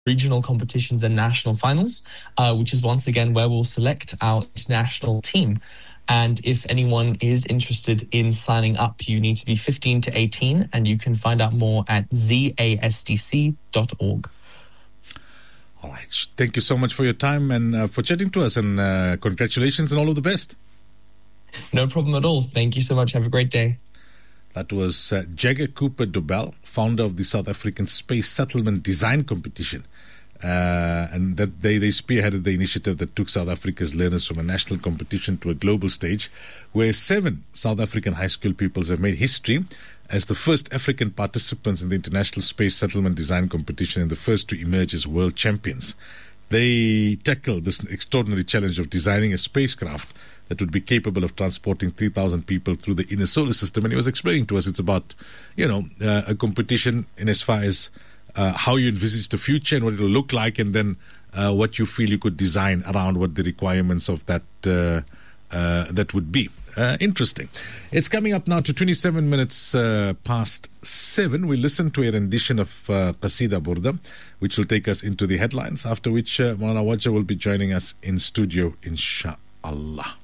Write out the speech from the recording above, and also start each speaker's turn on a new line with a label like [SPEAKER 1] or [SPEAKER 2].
[SPEAKER 1] regional competitions and national finals, which is once again where we'll select our international team. And if anyone is interested in signing up, you need to be 15 to 18, and you can find out more at zastc.org.
[SPEAKER 2] All right. Thank you so much for your time and for chatting to us, and congratulations and all of the best.
[SPEAKER 1] No problem at all. Thank you so much. Have a great day.
[SPEAKER 2] That was Jagger Cooper Dobell, founder of the South African Space Settlement Design Competition. And that they spearheaded the initiative that took South Africa's learners from a national competition to a global stage, where 7 South African high school pupils have made history as the first African participants in the International Space Settlement Design Competition and the first to emerge as world champions. They tackled this extraordinary challenge of designing a spacecraft that would be capable of transporting 3,000 people through the inner solar system. And he was explaining to us it's about, a competition in as far as how you envisage the future and what it will look like, and then what you feel you could design around what the requirements of that that would be. Interesting. It's coming up now to 27 minutes past 7. We listen to a rendition of Qasida Burda, which will take us into the headlines, after which Maulana Wajah will be joining us in studio, inshallah.